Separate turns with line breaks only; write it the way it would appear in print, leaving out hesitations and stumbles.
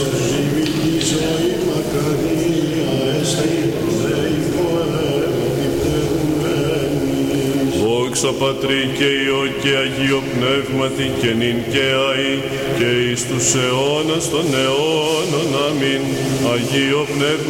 Δόξα Πατρί και Υιό και Αγίο Πνεύματι και νυν και αεί και εις τους αιώνας των αιώνων. Αμήν. Αγίο Πνεύμα